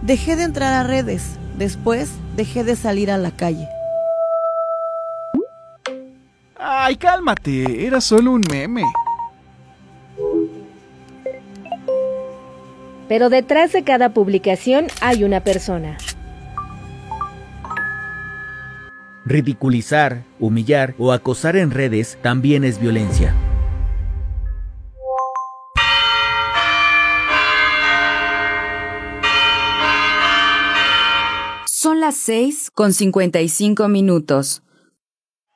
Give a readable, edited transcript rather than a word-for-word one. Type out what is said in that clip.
Dejé de entrar a redes, después dejé de salir a la calle. Ay, cálmate, era solo un meme. Pero detrás de cada publicación hay una persona. Ridiculizar, humillar o acosar en redes también es violencia. Son las 6:55.